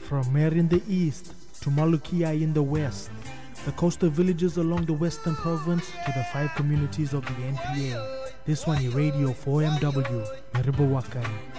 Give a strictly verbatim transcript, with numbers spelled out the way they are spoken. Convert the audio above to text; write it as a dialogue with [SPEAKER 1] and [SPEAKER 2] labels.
[SPEAKER 1] From Mer in the east to Malukia in the west, the coastal villages along the western province to the five communities of the N P A. This one is Radio four M W, Meribowakai.